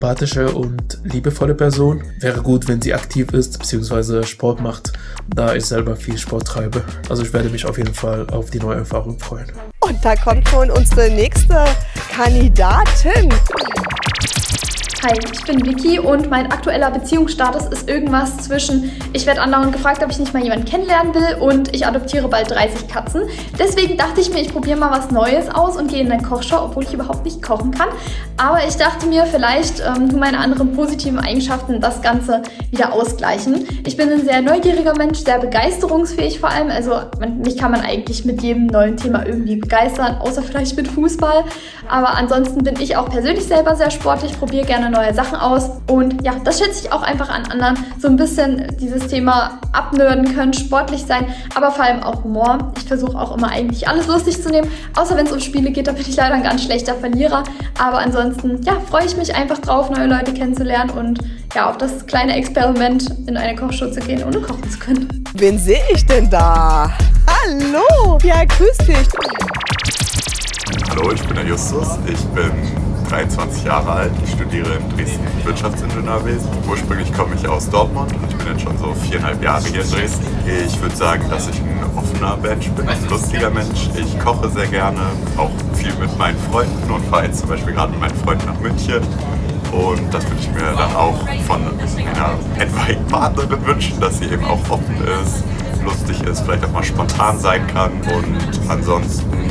sympathische und liebevolle Person. Wäre gut, wenn sie aktiv ist bzw. Sport macht, da ich selber viel Sport treibe. Also ich werde mich auf jeden Fall auf die neue Erfahrung freuen. Und da kommt schon unsere nächste Kandidatin. Hi, ich bin Vicky und mein aktueller Beziehungsstatus ist irgendwas zwischen ich werde andauernd gefragt, ob ich nicht mal jemanden kennenlernen will und ich adoptiere bald 30 Katzen. Deswegen dachte ich mir, ich probiere mal was Neues aus und gehe in eine Kochshow, obwohl ich überhaupt nicht kochen kann. Aber ich dachte mir, vielleicht tun meine anderen positiven Eigenschaften das Ganze wieder ausgleichen. Ich bin ein sehr neugieriger Mensch, sehr begeisterungsfähig vor allem. Also mich kann man eigentlich mit jedem neuen Thema irgendwie begeistern, außer vielleicht mit Fußball. Aber ansonsten bin ich auch persönlich selber sehr sportlich, probiere gerne neue Sachen aus und ja, das schätze ich auch einfach an anderen, so ein bisschen dieses Thema abnörden können, sportlich sein, aber vor allem auch Humor. Ich versuche auch immer eigentlich alles lustig zu nehmen, außer wenn es um Spiele geht, da bin ich leider ein ganz schlechter Verlierer, aber ansonsten, ja, freue ich mich einfach drauf, neue Leute kennenzulernen und ja, auf das kleine Experiment in eine Kochshow zu gehen, ohne kochen zu können. Wen sehe ich denn da? Hallo, ja, grüß dich. Hallo, ich bin der Justus, ich bin 23 Jahre alt, ich studiere in Dresden Wirtschaftsingenieurwesen. Ursprünglich komme ich aus Dortmund und ich bin jetzt schon so 4,5 Jahre hier in Dresden. Ich würde sagen, dass ich ein offener Mensch bin, ein lustiger Mensch. Ich koche sehr gerne, auch viel mit meinen Freunden und fahre jetzt zum Beispiel gerade mit meinen Freunden nach München. Und das würde ich mir dann auch von einer etwaigen Partnerin wünschen, dass sie eben auch offen ist, lustig ist, vielleicht auch mal spontan sein kann und ansonsten...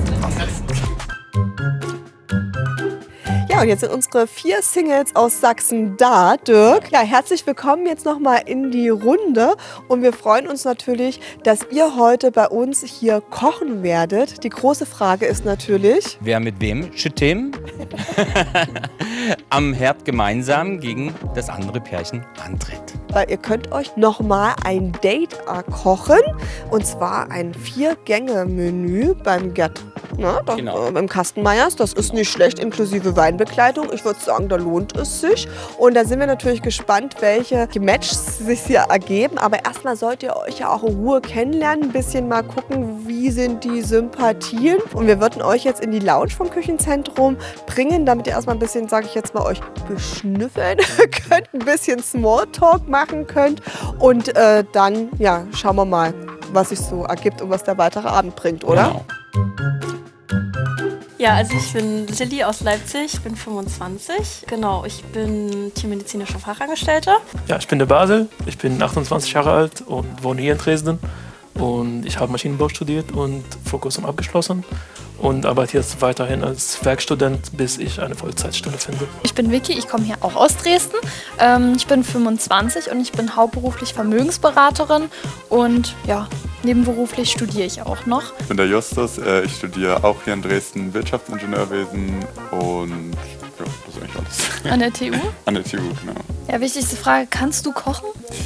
Ja, und jetzt sind unsere 4 Singles aus Sachsen da. Dirk, ja, herzlich willkommen jetzt nochmal in die Runde. Und wir freuen uns natürlich, dass ihr heute bei uns hier kochen werdet. Die große Frage ist natürlich... Wer mit wem? Schüttem. Am Herd gemeinsam gegen das andere Pärchen antritt. Weil ihr könnt euch nochmal ein Date kochen. Und zwar ein 4-Gänge-Menü beim Gerd. Genau. Beim Kastenmeyers. Das ist nicht schlecht, inklusive Weinbegleitung. Ich würde sagen, da lohnt es sich. Und da sind wir natürlich gespannt, welche Matches sich hier ergeben. Aber erstmal sollt ihr euch ja auch in Ruhe kennenlernen. Ein bisschen mal gucken, wie sind die Sympathien. Und wir würden euch jetzt in die Lounge vom Küchenzentrum bringen, damit ihr erstmal ein bisschen, sage ich jetzt mal, euch beschnüffeln könnt. Ein bisschen Smalltalk machen könnt. Und dann, ja, schauen wir mal, was sich so ergibt und was der weitere Abend bringt, oder? Genau. Ja, also ich bin Lilly aus Leipzig, bin 25. Genau, ich bin tiermedizinische Fachangestellte. Ja, ich bin der Basel, ich bin 28 Jahre alt und wohne hier in Dresden. Und ich habe Maschinenbau studiert und vor kurzem abgeschlossen und arbeite jetzt weiterhin als Werkstudent, bis ich eine Vollzeitstelle finde. Ich bin Vicky, ich komme hier auch aus Dresden. Ich bin 25 und ich bin hauptberuflich Vermögensberaterin und ja, nebenberuflich studiere ich auch noch. Ich bin der Justus, ich studiere auch hier in Dresden Wirtschaftsingenieurwesen und ja, das ist eigentlich alles. An der TU? An der TU, genau. Ja, wichtigste Frage, kannst du kochen?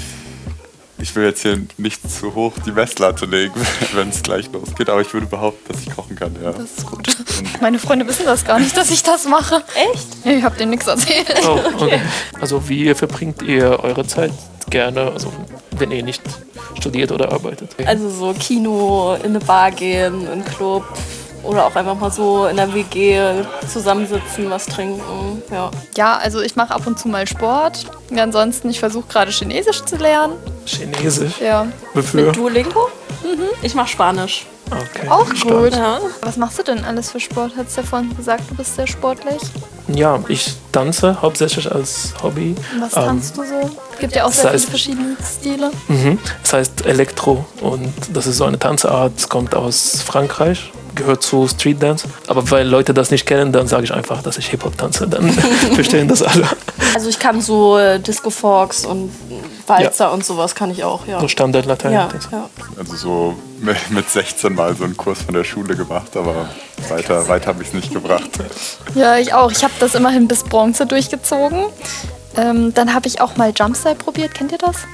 Ich will jetzt hier nicht zu hoch die Messlatte legen, wenn es gleich losgeht, aber ich würde behaupten, dass ich kochen kann, ja. Das ist gut. Meine Freunde wissen das gar nicht, dass ich das mache. Echt? Ich habe denen nichts erzählt. Oh, okay. Also wie verbringt ihr eure Zeit gerne, also wenn ihr nicht studiert oder arbeitet? Also so Kino, in eine Bar gehen, in einen Club oder auch einfach mal so in der WG zusammensitzen, was trinken, ja. Ja, also ich mache ab und zu mal Sport. Und ansonsten, ich versuche gerade Chinesisch zu lernen. Chinesisch? Ja. Wofür? Mit Duolingo? Ich mache Spanisch. Okay. Auch Spannend. gut. Ja. Was machst du denn alles für Sport? Hast du ja vorhin gesagt, du bist sehr sportlich. Ja, ich tanze hauptsächlich als Hobby. Was tanzt du so? Gibt ja auch sehr viele verschiedene Stile. Das heißt Elektro und das ist so eine Tanzart, kommt aus Frankreich, gehört zu Street Dance. Aber weil Leute das nicht kennen, dann sage ich einfach, dass ich Hip-Hop tanze, dann verstehen das alle. Also ich kann so Disco-Fox und Walzer und sowas kann ich auch, ja. So Standard-Latein. Ja, ja. Also so mit 16 mal so einen Kurs von der Schule gemacht, aber weiter habe ich es nicht gebracht. Ja, ich auch. Ich habe das immerhin bis Bronze durchgezogen. Dann habe ich auch mal Jumpstyle probiert. Kennt ihr das?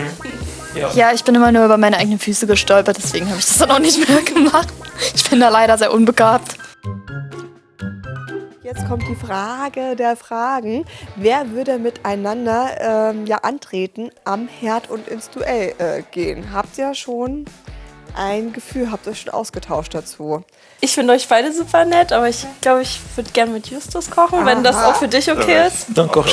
Ja. Ja, ich bin immer nur über meine eigenen Füße gestolpert, deswegen habe ich das dann auch nicht mehr gemacht. Ich bin da leider sehr unbegabt. Jetzt kommt die Frage der Fragen. Wer würde miteinander antreten am Herd und ins Duell gehen? Habt ihr schon ein Gefühl habt ihr schon ausgetauscht dazu? Ich finde euch beide super nett, aber ich glaube, ich würde gerne mit Justus kochen, wenn das auch für dich okay ist. Dann koche